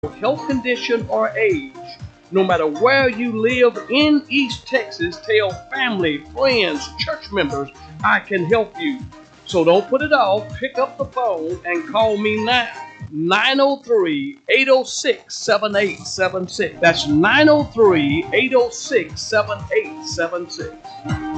health condition, or age. No matter where you live in East Texas, tell family, friends, church members, I can help you. So don't put it off. Pick up the phone and call me now. 903-806-7876. That's 903-806-7876.